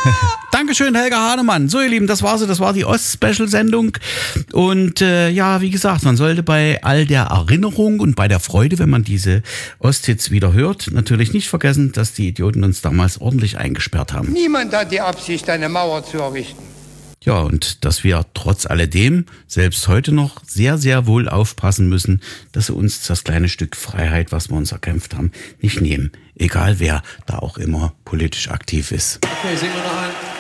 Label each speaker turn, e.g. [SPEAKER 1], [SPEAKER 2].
[SPEAKER 1] Dankeschön, Helga Hahnemann. So, ihr Lieben, das war die Ost-Special-Sendung. Und ja, wie gesagt, man sollte bei all der Erinnerung und bei der Freude, wenn man diese Osthits wieder hört, natürlich nicht vergessen, dass die Idioten uns damals ordentlich eingesperrt haben.
[SPEAKER 2] Niemand hat die Absicht, eine Mauer zu errichten.
[SPEAKER 1] Ja, und dass wir trotz alledem selbst heute noch sehr, sehr wohl aufpassen müssen, dass sie uns das kleine Stück Freiheit, was wir uns erkämpft haben, nicht nehmen. Egal wer da auch immer politisch aktiv ist.
[SPEAKER 3] Okay, singen wir noch ein.